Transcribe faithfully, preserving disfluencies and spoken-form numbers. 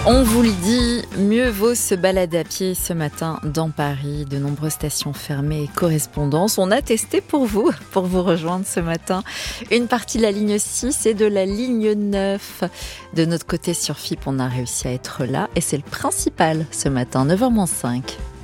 On vous le dit, mieux vaut se balader à pied ce matin dans Paris. De nombreuses stations fermées et correspondances. On a testé pour vous, pour vous rejoindre ce matin, une partie de la ligne six et de la ligne neuf. De notre côté sur F I P, on a réussi à être là et c'est le principal ce matin, neuf heures moins cinq.